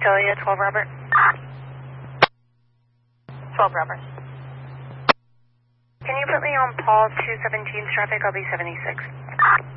Julia, 12 Robert. 12 Robert. Can you put me on Paul 217's traffic? I'll be 76.